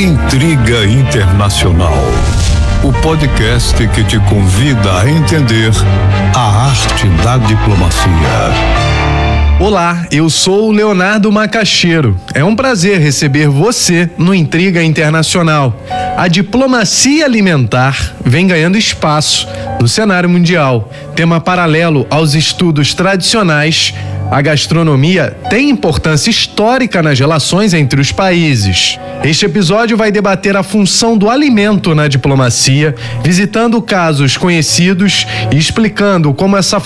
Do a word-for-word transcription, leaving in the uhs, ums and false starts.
Intriga Internacional, o podcast que te convida a entender a arte da diplomacia. Olá, eu sou o Leonardo Macaxeiro. É um prazer receber você no Intriga Internacional. A diplomacia alimentar vem ganhando espaço no cenário mundial. Tema paralelo aos estudos tradicionais, a gastronomia tem importância histórica nas relações entre os países. Este episódio vai debater a função do alimento na diplomacia, visitando casos conhecidos e explicando como essa